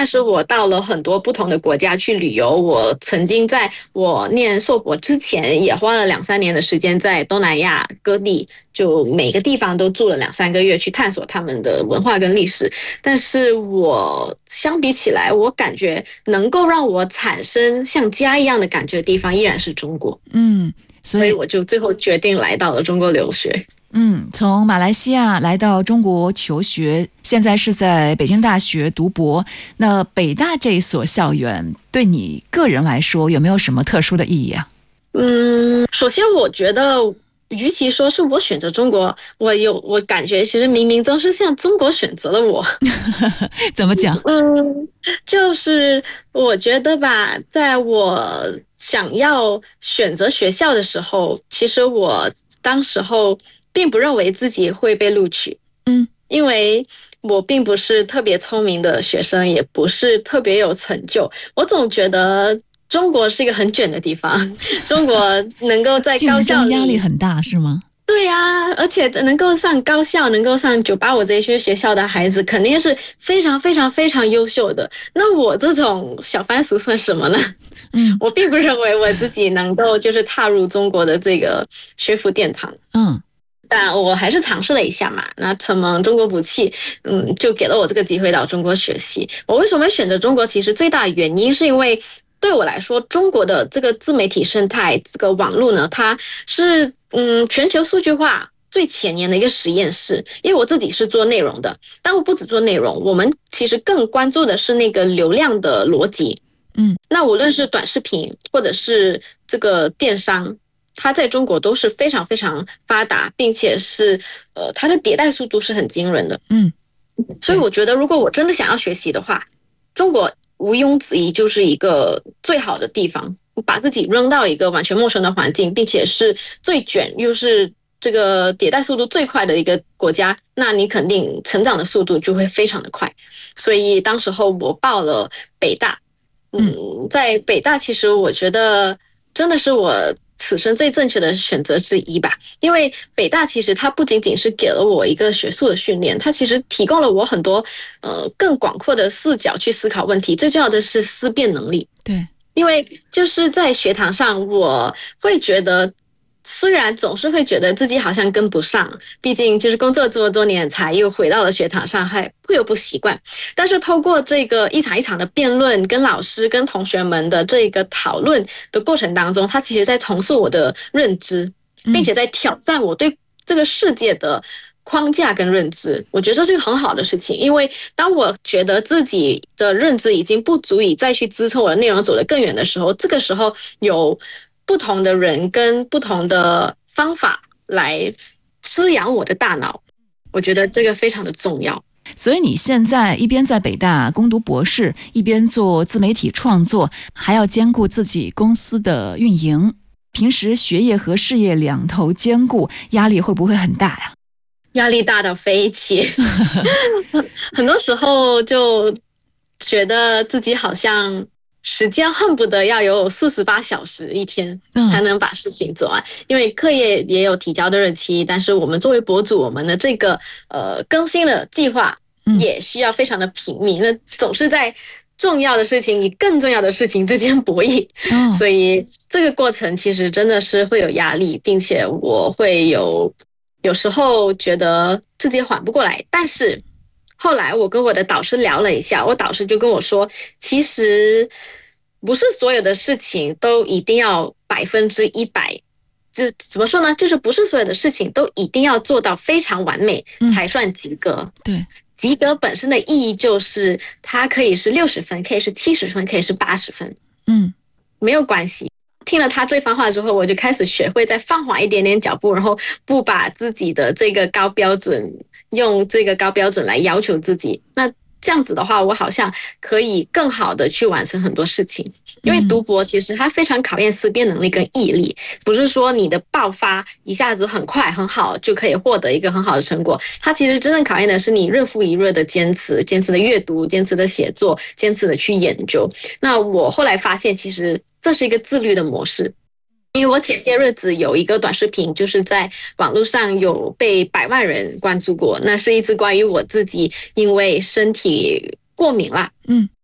算是我到了很多不同的国家去旅游。我曾经在我念硕博之前，也花了2、3年的时间在东南亚各地，就每个地方都住了2、3个月，去探索他们的文化跟历史。但是我相比起来，我感觉能够让我产生像家一样的感觉的地方，依然是中国。所以我就最后决定来到了中国留学。 从马来西亚来到中国求学，现在是在北京大学读博。那北大这一所校园对你个人来说有没有什么特殊的意义啊？ 首先我觉得与其说是我选择中国，我感觉其实冥冥中是像中国选择了我。 怎么讲？ 就是我觉得吧，在我想要选择学校的时候，其实我当时候并不认为自己会被录取。因为我并不是特别聪明的学生，也不是特别有成就。我总觉得中国是一个很卷的地方，中国能够在高校里， 竞争压力很大是吗？ 对啊，而且能够上高校，能够上985这些学校的孩子，肯定是非常非常非常优秀的。那我这种小番薯算什么呢？我并不认为我自己能够就是踏入中国的这个学府殿堂。但我还是尝试了一下嘛。那承蒙中国补气，就给了我这个机会到中国学习。我为什么选择中国？其实最大的原因是因为对我来说，中国的这个自媒体生态，这个网络呢，它是全球数据化最前沿的一个实验室。因为我自己是做内容的，但我不只做内容，我们其实更关注的是那个流量的逻辑。那无论是短视频或者是这个电商，它在中国都是非常非常发达，并且是它的迭代速度是很惊人的。所以我觉得如果我真的想要学习的话，中国毋庸置疑就是一个最好的地方。把自己扔到一个完全陌生的环境，并且是最卷又是这个迭代速度最快的一个国家，那你肯定成长的速度就会非常的快。所以当时候我报了北大。在北大其实我觉得真的是我此生最正确的选择之一吧。因为北大其实它不仅仅是给了我一个学术的训练，它其实提供了我很多更广阔的视角去思考问题，最重要的是思辨能力。 对， 因为就是在学堂上，我会觉得虽然总是会觉得自己好像跟不上，毕竟就是工作这么多年才又回到了学堂上，还会有不习惯。但是透过这个一场一场的辩论，跟老师跟同学们的这个讨论的过程当中，它其实在重塑我的认知，并且在挑战我对这个世界的框架跟认知。我觉得这是一个很好的事情。因为当我觉得自己的认知已经不足以再去支撑我的内容走得更远的时候，这个时候有不同的人跟不同的方法来滋养我的大脑，我觉得这个非常的重要。 所以你现在一边在北大攻读博士，一边做自媒体创作，还要兼顾自己公司的运营，平时学业和事业两头兼顾，压力会不会很大呀？ 压力大到飞起。很多时候就觉得自己好像时间恨不得要有48小时一天才能把事情做完。因为课业也有提交的日期，但是我们作为博主，我们的这个更新的计划也需要非常的频密，那总是在重要的事情与更重要的事情之间博弈。所以这个过程其实真的是会有压力，并且我会有时候觉得自己缓不过来。但是后来我跟我的导师聊了一下，我导师就跟我说，其实不是所有的事情都一定要100%，就怎么说呢？就是不是所有的事情都一定要做到非常完美才算及格。 对， 及格本身的意义就是它可以是60分，可以是70分，可以是80分，没有关系。听了他这番话之后，我就开始学会再放缓一点点脚步，然后不把自己的这个高标准用这个高标准来要求自己。那这样子的话，我好像可以更好的去完成很多事情。因为读博其实它非常考验思辨能力跟毅力，不是说你的爆发一下子很快很好就可以获得一个很好的成果。它其实真正考验的是你日复一日的坚持的阅读，坚持的写作，坚持的去研究。那我后来发现，其实这是一个自律的模式。因为我前些日子有一个短视频，就是在网络上有被100万人关注过，那是一支关于我自己因为身体过敏啦，